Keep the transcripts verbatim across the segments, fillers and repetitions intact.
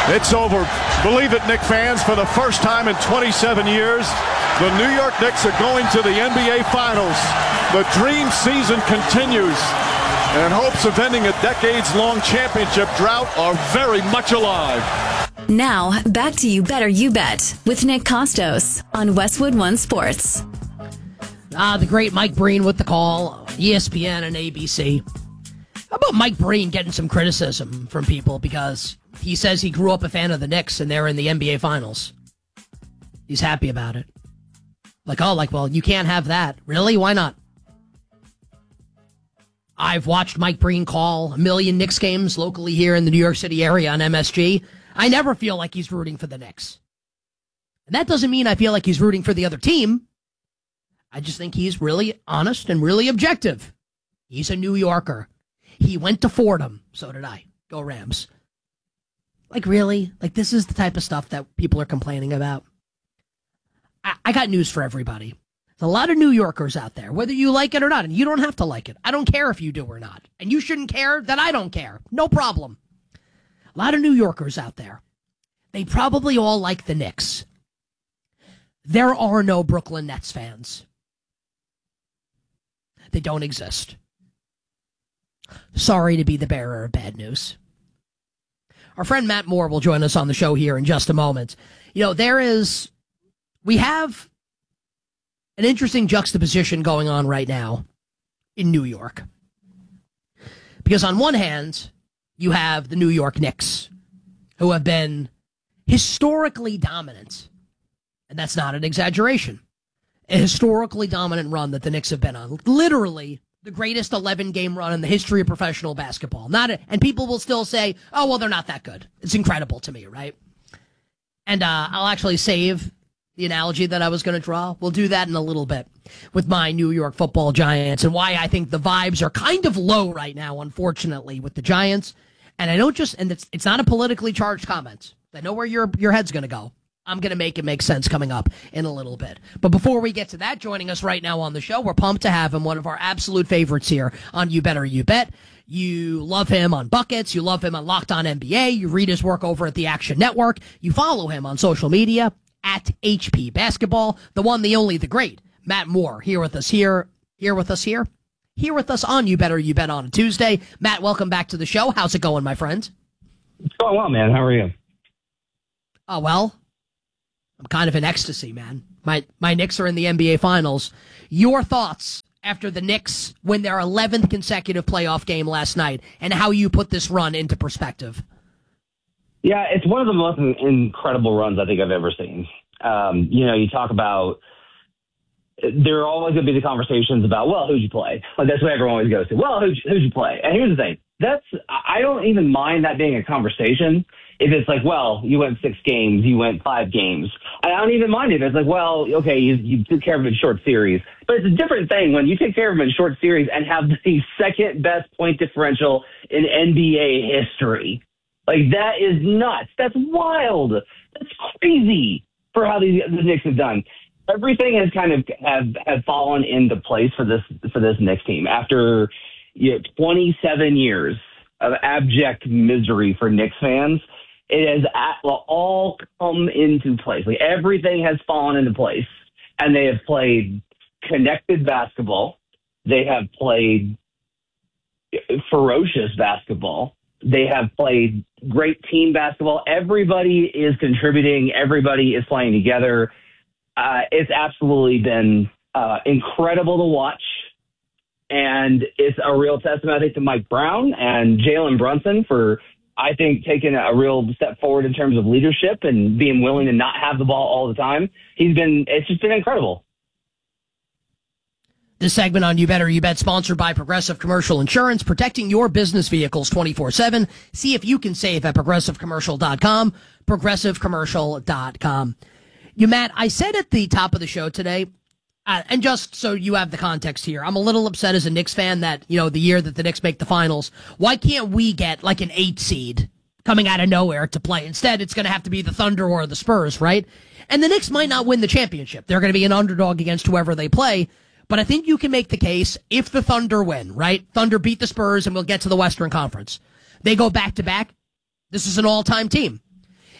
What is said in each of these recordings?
It's over. Believe it, Knicks fans, for the first time in twenty-seven years, the New York Knicks are going to the N B A Finals. The dream season continues, and hopes of ending a decades-long championship drought are very much alive. Now, back to You Better You Bet with Nick Costos on Westwood One Sports. Ah, the great Mike Breen with the call, E S P N and A B C. How about Mike Breen getting some criticism from people because he says he grew up a fan of the Knicks and they're in the N B A Finals? He's happy about it. Like, oh, like, well, you can't have that. Really? Why not? I've watched Mike Breen call a million Knicks games locally here in the New York City area on M S G. I never feel like he's rooting for the Knicks. And that doesn't mean I feel like he's rooting for the other team. I just think he's really honest and really objective. He's a New Yorker. He went to Fordham. So did I. Go Rams. Like, really? Like, this is the type of stuff that people are complaining about. I, I got news for everybody. There's a lot of New Yorkers out there, whether you like it or not, and you don't have to like it. I don't care if you do or not. And you shouldn't care that I don't care. No problem. A lot of New Yorkers out there. They probably all like the Knicks. There are no Brooklyn Nets fans. They don't exist. Sorry to be the bearer of bad news. Our friend Matt Moore will join us on the show here in just a moment. You know, there is, we have an interesting juxtaposition going on right now in New York. Because on one hand, you have the New York Knicks, who have been historically dominant. And that's not an exaggeration. A historically dominant run that the Knicks have been on. Literally the greatest eleven-game run in the history of professional basketball. Not a, and people will still say, oh, well, they're not that good. It's incredible to me, right? And uh, I'll actually save the analogy that I was going to draw. We'll do that in a little bit with my New York football Giants and why I think the vibes are kind of low right now, unfortunately, with the Giants. And I don't just, and it's, it's not a politically charged comment. I know where your your head's going to go. I'm going to make it make sense coming up in a little bit. But before we get to that, joining us right now on the show, we're pumped to have him, one of our absolute favorites here on You Better You Bet. You love him on Buckets. You love him on Locked On N B A. You read his work over at the Action Network. You follow him on social media at H P Basketball. The one, the only, the great Matt Moore here with us here, here with us here, here with us on You Better You Bet on a Tuesday. Matt, welcome back to the show. How's it going, my friend? It's going well, man. How are you? Oh, well, I'm kind of in ecstasy, man. My my Knicks are in the N B A Finals. Your thoughts after the Knicks win their eleventh consecutive playoff game last night and how you put this run into perspective? Yeah, it's one of the most incredible runs I think I've ever seen. Um, you know, you talk about, there are always going to be the conversations about, well, who'd you play? Like, that's what everyone always goes to. Well, who'd, who'd you play? And here's the thing. That's, I don't even mind that being a conversation if it's like, well, you went six games, you went five games. I don't even mind it. It's like, well, okay, you, you took care of him in short series. But it's a different thing when you take care of him in short series and have the second best point differential in N B A history. Like, that is nuts. That's wild. That's crazy for how the, the Knicks have done. Everything has kind of have, have fallen into place for this for this Knicks team after you know, twenty-seven years of abject misery for Knicks fans. It has all come into place. Like, everything has fallen into place, and they have played connected basketball. They have played ferocious basketball. They have played great team basketball. Everybody is contributing. Everybody is playing together. Uh, it's absolutely been uh, incredible to watch. And it's a real testament, I think, to Mike Brown and Jalen Brunson for, I think, taking a real step forward in terms of leadership and being willing to not have the ball all the time. He's been, it's just been incredible. This segment on You Better You Bet, sponsored by Progressive Commercial Insurance, protecting your business vehicles twenty-four seven. See if you can save at progressive commercial dot com, progressive commercial dot com. You, Matt, I said at the top of the show today, uh, and just so you have the context here, I'm a little upset as a Knicks fan that, you know, the year that the Knicks make the finals, why can't we get like an eight seed coming out of nowhere to play? Instead, it's going to have to be the Thunder or the Spurs, right? And the Knicks might not win the championship. They're going to be an underdog against whoever they play. But I think you can make the case if the Thunder win, right? Thunder beat the Spurs and we'll get to the Western Conference. They go back to back. This is an all-time team.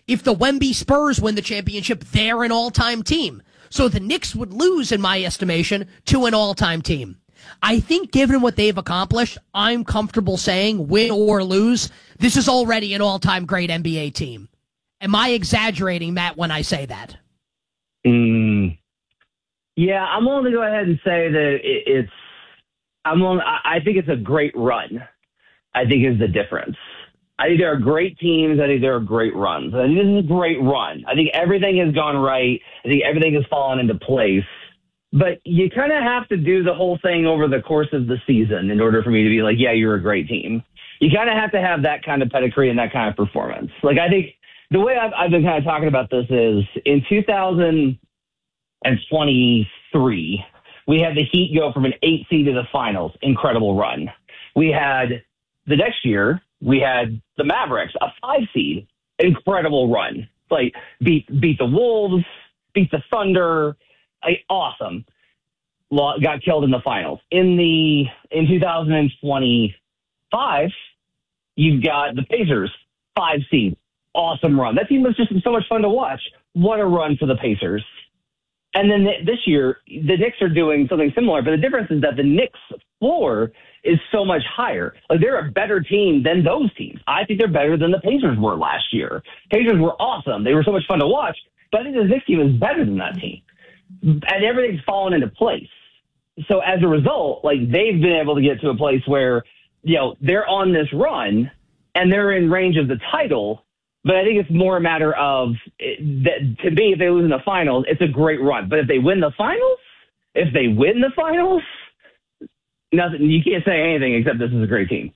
If the Wemby Spurs win the championship, they're an all-time team. So the Knicks would lose, in my estimation, to an all-time team. I think given what they've accomplished, I'm comfortable saying, win or lose, this is already an all-time great N B A team. Am I exaggerating, Matt, when I say that? Mm, yeah, I'm willing to go ahead and say that it, it's. I'm willing, I, I think it's a great run. I think is the difference. I think there are great teams. I think there are great runs. I think this is a great run. I think everything has gone right. I think everything has fallen into place. But you kind of have to do the whole thing over the course of the season in order for me to be like, yeah, you're a great team. You kind of have to have that kind of pedigree and that kind of performance. Like, I think the way I've, I've been kind of talking about this is in two thousand twenty-three, we had the Heat go from an eight seed to the finals. Incredible run. We had the next year, we had the Mavericks, a five seed. Incredible run. Like, beat beat the Wolves, beat the Thunder. Like, awesome. Got killed in the finals. In the in two thousand twenty-five, you've got the Pacers, five seed. Awesome run. That team was just so much fun to watch. What a run for the Pacers. And then th- this year, the Knicks are doing something similar, but the difference is that the Knicks floor is so much higher. Like, they're a better team than those teams. I think they're better than the Pacers were last year. Pacers were awesome. They were so much fun to watch, but I think the Knicks team is better than that team. And everything's fallen into place. So as a result, like, they've been able to get to a place where, you know, they're on this run and they're in range of the title. But I think it's more a matter of, that to me, if they lose in the finals, it's a great run. But if they win the finals, if they win the finals, nothing. You can't say anything except this is a great team.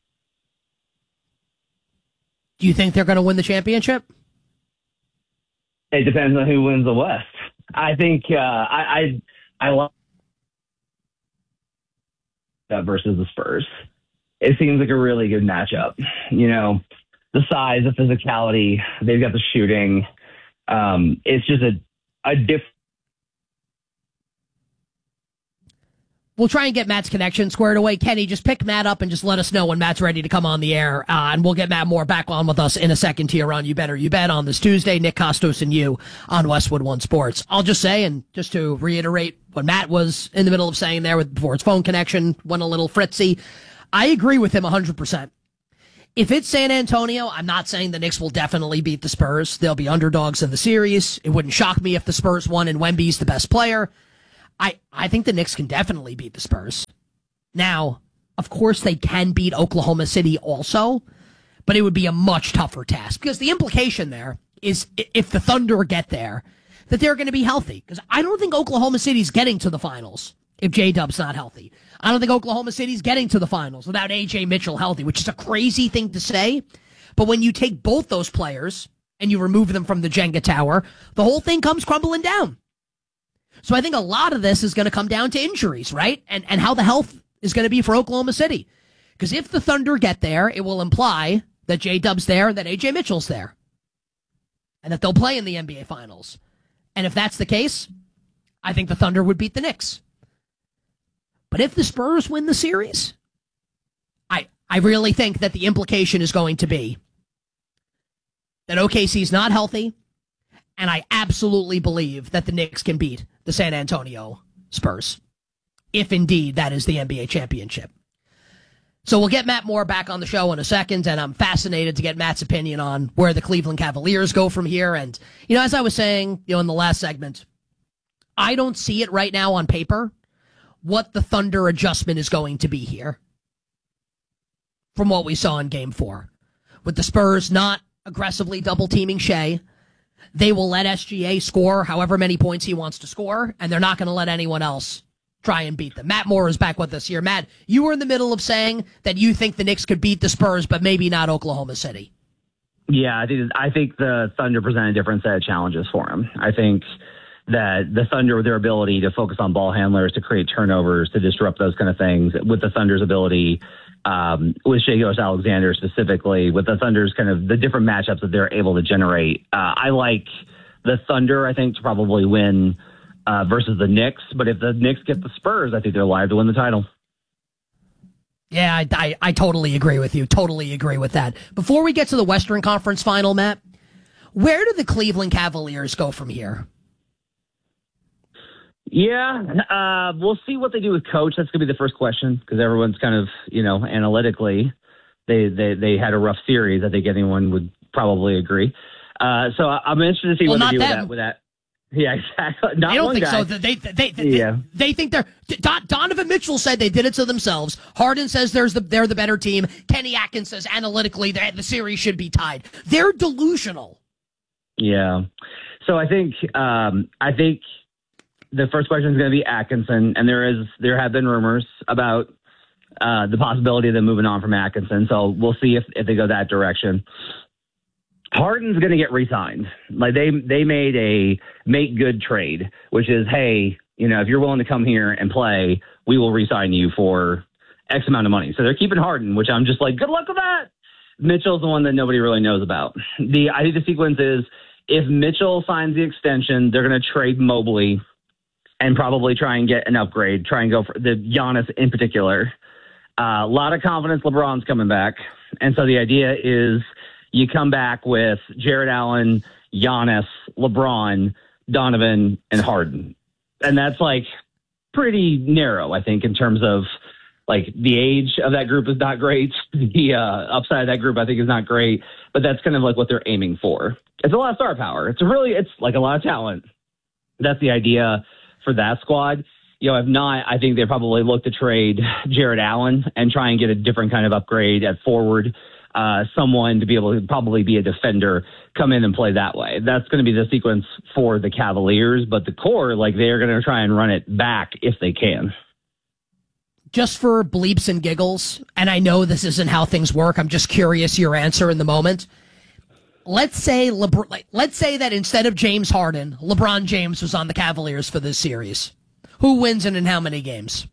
Do you think they're going to win the championship? It depends on who wins the West. I think uh, I I, I love that versus the Spurs. It seems like a really good matchup. You know, the size, the physicality, they've got the shooting. Um, it's just a, a different. We'll try and get Matt's connection squared away. Kenny, just pick Matt up and just let us know when Matt's ready to come on the air. Uh, and we'll get Matt Moore back on with us in a second here on You Better You Bet on this Tuesday. Nick Kostos and you on Westwood One Sports. I'll just say, and just to reiterate what Matt was in the middle of saying there with, before his phone connection went a little fritzy, I agree with him one hundred percent. If it's San Antonio, I'm not saying the Knicks will definitely beat the Spurs. They'll be underdogs in the series. It wouldn't shock me if the Spurs won and Wemby's the best player. I, I think the Knicks can definitely beat the Spurs. Now, of course, they can beat Oklahoma City also, but it would be a much tougher task because the implication there is if the Thunder get there, that they're going to be healthy. Because I don't think Oklahoma City's getting to the finals if J-Dub's not healthy. I don't think Oklahoma City's getting to the finals without A J Mitchell healthy, which is a crazy thing to say. But when you take both those players and you remove them from the Jenga tower, the whole thing comes crumbling down. So I think a lot of this is going to come down to injuries, right? And and how the health is going to be for Oklahoma City. Because if the Thunder get there, it will imply that J-Dub's there, that A J Mitchell's there, and that they'll play in the N B A Finals. And if that's the case, I think the Thunder would beat the Knicks. But if the Spurs win the series, I I really think that the implication is going to be that O K C's not healthy, and I absolutely believe that the Knicks can beat the San Antonio Spurs, if indeed that is the N B A championship. So we'll get Matt Moore back on the show in a second, and I'm fascinated to get Matt's opinion on where the Cleveland Cavaliers go from here. And, you know, as I was saying, you know, in the last segment, I don't see it right now on paper what the Thunder adjustment is going to be here from what we saw in Game four. With the Spurs not aggressively double-teaming Shea, they will let S G A score however many points he wants to score, and they're not going to let anyone else try and beat them. Matt Moore is back with us here. Matt, you were in the middle of saying that you think the Knicks could beat the Spurs, but maybe not Oklahoma City. Yeah, I think, I think the Thunder present a different set of challenges for him. I think that the Thunder, with their ability to focus on ball handlers, to create turnovers, to disrupt those kind of things, with the Thunder's ability, um, with Shai Gilgeous-Alexander specifically, with the Thunder's kind of the different matchups that they're able to generate. Uh, I like the Thunder, I think, to probably win uh, versus the Knicks. But if the Knicks get the Spurs, I think they're live to win the title. Yeah, I, I, I totally agree with you. Totally agree with that. Before we get to the Western Conference final, Matt, Where do the Cleveland Cavaliers go from here? Yeah, uh, we'll see what they do with coach. That's going to be the first question because everyone's kind of, you know, analytically, they, they, they had a rough series. I think anyone would probably agree. Uh, so I'm interested to see well, what they do them. with that. With that. Yeah, exactly. Not I don't one think guy. so. They, they, they, they, yeah. they think they're Don, Donovan Mitchell said they did it to themselves. Harden says there's the they're the better team. Kenny Atkins says analytically that the series should be tied. They're delusional. Yeah. So I think um, I think the first question is going to be Atkinson, and there is there have been rumors about uh, the possibility of them moving on from Atkinson. So we'll see if, if they go that direction. Harden's going to get re-signed. Like they they made a make good trade, which is, hey, you know, if you're willing to come here and play, we will re-sign you for X amount of money. So they're keeping Harden, which I'm just like, good luck with that. Mitchell's the one that nobody really knows about. The I think the sequence is if Mitchell signs the extension, they're going to trade Mobley and probably try and get an upgrade, try and go for the Giannis in particular. Uh, a lot of confidence LeBron's coming back. And so the idea is you come back with Jared Allen, Giannis, LeBron, Donovan, and Harden. And that's like pretty narrow, I think, in terms of like the age of that group is not great. The uh, upside of that group, I think, is not great. But that's kind of like what they're aiming for. It's a lot of star power. It's a really, it's like a lot of talent. That's the idea for that squad. You know, if not, I think they probably look to trade Jared Allen and try and get a different kind of upgrade at forward. Uh, someone to be able to probably be a defender, come in and play that way. That's going to be the sequence for the Cavaliers. But the core, like, they're going to try and run it back if they can. Just for bleeps and giggles, and I know this isn't how things work, I'm just curious your answer in the moment. Let's say LeBron, let's say that instead of James Harden, LeBron James was on the Cavaliers for this series. Who wins and in how many games?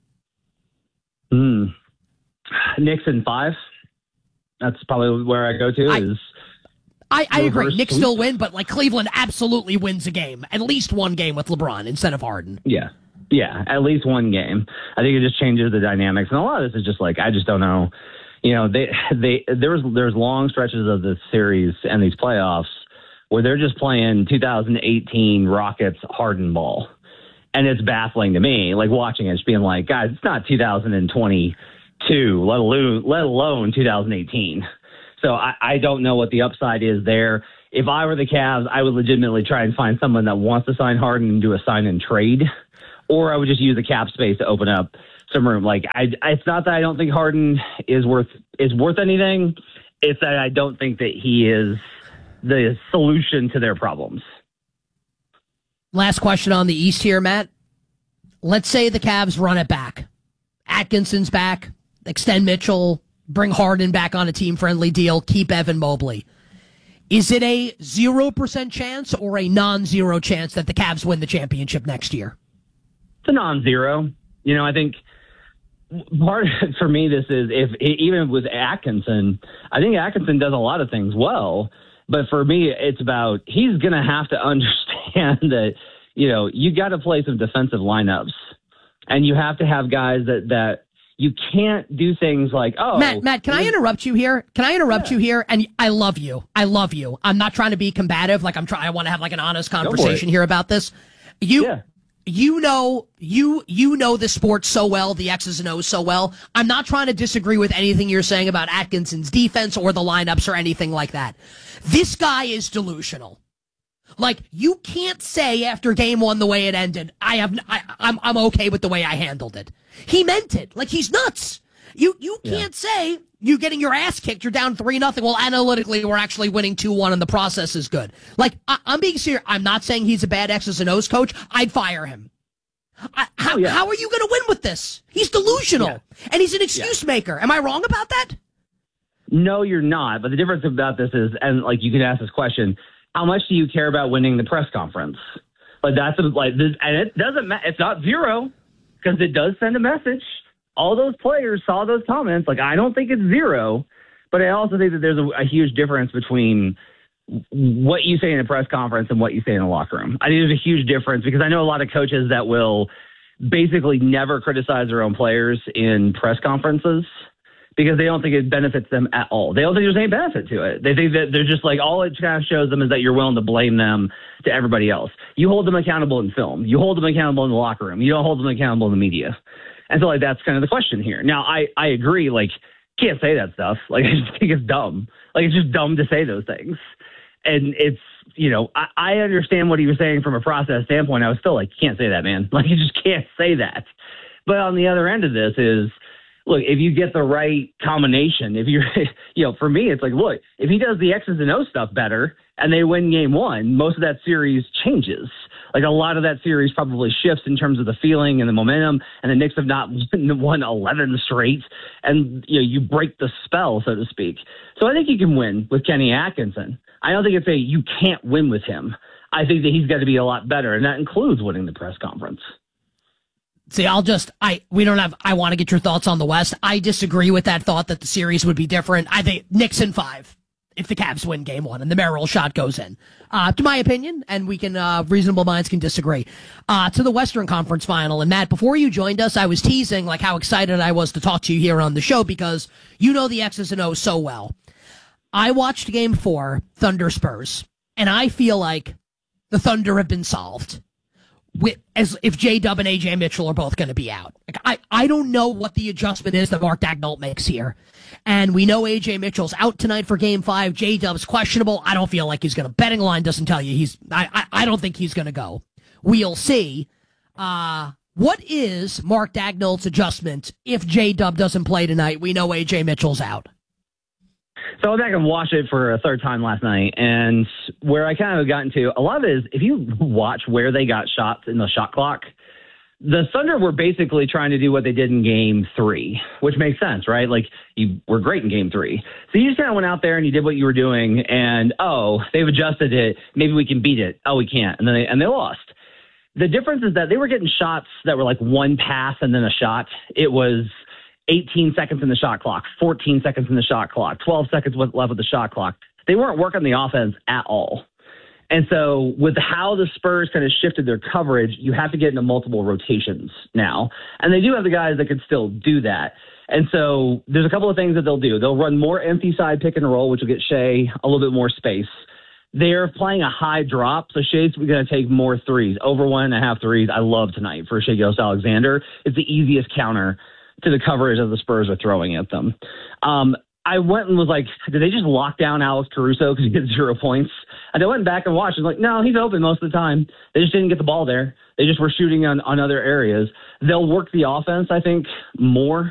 Hmm. Knicks in five. That's probably where I go to. I, is I, I agree. reverse Knicks sweep. still win, but like Cleveland absolutely wins a game. At least one game with LeBron instead of Harden. Yeah. Yeah, at least one game. I think it just changes the dynamics. And a lot of this is just like, I just don't know. You know, they they there's there's long stretches of this series and these playoffs where they're just playing two thousand eighteen Rockets Harden ball. And it's baffling to me, like watching it, just being like, guys, it's not two thousand twenty-two, let alone, let alone two thousand eighteen. So I, I don't know what the upside is there. If I were the Cavs, I would legitimately try and find someone that wants to sign Harden and do a sign and trade. Or I would just use the cap space to open up some room. Like I, it's not that I don't think Harden is worth is worth anything. It's that I don't think that he is the solution to their problems. Last question on the East here, Matt. Let's say the Cavs run it back. Atkinson's back. Extend Mitchell. Bring Harden back on a team-friendly deal. Keep Evan Mobley. Is it a zero percent chance or a non-zero chance that the Cavs win the championship next year? It's a non-zero. You know, I think part for me, this is if even with Atkinson, I think Atkinson does a lot of things well. But for me, it's about he's going to have to understand that, you know, you got to play some defensive lineups and you have to have guys that, that you can't do things like, oh, Matt, Matt, can I interrupt you here? Can I interrupt Yeah. you here? And I love you. I love you. I'm not trying to be combative. Like I'm trying, I want to have like an honest conversation here about this. You, Yeah. You know, you you know the sport so well, the X's and O's so well. I'm not trying to disagree with anything you're saying about Atkinson's defense or the lineups or anything like that. This guy is delusional. Like, you can't say after game one the way it ended, I have, I, I'm I'm okay with the way I handled it. He meant it. Like, he's nuts. You you can't yeah. say you getting your ass kicked, you're down three nothing. Well, analytically, we're actually winning two one, and the process is good. Like, I, I'm being serious. I'm not saying he's a bad X's and O's coach. I'd fire him. I, how, oh, yeah. how are you going to win with this? He's delusional, yeah. and he's an excuse yeah. maker. Am I wrong about that? No, you're not. But the difference about this is, and like you can ask this question, how much do you care about winning the press conference? Like that's a, like, this, and it doesn't matter. It's not zero because it does send a message. All those players saw those comments. Like, I don't think it's zero, but I also think that there's a, a huge difference between what you say in a press conference and what you say in the locker room. I think there's a huge difference because I know a lot of coaches that will basically never criticize their own players in press conferences. because they don't think it benefits them at all. They don't think there's any benefit to it. They think that they're just like, all it kind of shows them is that you're willing to blame them to everybody else. You hold them accountable in film. You hold them accountable in the locker room. You don't hold them accountable in the media. And so, like, that's kind of the question here. Now, I, I agree, like, can't say that stuff. Like, I just think it's dumb. Like, it's just dumb to say those things. And it's, you know, I, I understand what he was saying from a process standpoint. I was still like, you can't say that, man. Like, you just can't say that. But on the other end of this is, look, if you get the right combination, if you're, you know, for me, it's like, look, if he does the X's and O stuff better and they win game one, most of that series changes. Like, a lot of that series probably shifts in terms of the feeling and the momentum, and the Knicks have not won eleven straight, and, you know, you break the spell, so to speak. So I think you can win with Kenny Atkinson. I don't think it's a you can't win with him. I think that he's got to be a lot better, and that includes winning the press conference. See, I'll just, I, we don't have, I want to get your thoughts on the West. I disagree with that thought that the series would be different. I think Knicks in five if the Cavs win game one and the Merrill shot goes in. Uh, to my opinion, and we can, uh, reasonable minds can disagree. Uh, to the Western Conference Final. And Matt, before you joined us, I was teasing like how excited I was to talk to you here on the show because you know the X's and O's so well. I watched game four, Thunder Spurs, and I feel like the Thunder have been solved. With, as if J-Dub and A J Mitchell are both going to be out. Like, I, I don't know what the adjustment is that Mark Daigneault makes here. And we know A J Mitchell's out tonight for game five. J-Dub's questionable. I don't feel like he's going to. Betting line doesn't tell you he's, I, I, I don't think he's going to go. We'll see. Uh, what is Mark Daigneault's adjustment if J-Dub doesn't play tonight? We know A J Mitchell's out. So I went back and watched it for a third time last night, and where I kind of got into, a lot of it is, if you watch where they got shots in the shot clock, the Thunder were basically trying to do what they did in game three, which makes sense, right? Like, you were great in game three. So you just kind of went out there and you did what you were doing, and, oh, they've adjusted it. Maybe we can beat it. Oh, we can't. And then they, and they lost. The difference is that they were getting shots that were like one pass and then a shot. It was eighteen seconds in the shot clock, fourteen seconds in the shot clock, twelve seconds left with the shot clock. They weren't working the offense at all. And so with how the Spurs kind of shifted their coverage, you have to get into multiple rotations now. And they do have the guys that can still do that. And so there's a couple of things that they'll do. They'll run more empty side pick and roll, which will get Shea a little bit more space. They're playing a high drop, so Shea's going to take more threes, over one and a half threes. I love tonight for Shai Gilgeous-Alexander. It's the easiest counter to the coverage that the Spurs are throwing at them. Um, I went and was like, did they just lock down Alex Caruso because he gets zero points? And I went back and watched. I was like, no, he's open most of the time. They just didn't get the ball there. They just were shooting on, on other areas. They'll work the offense, I think, more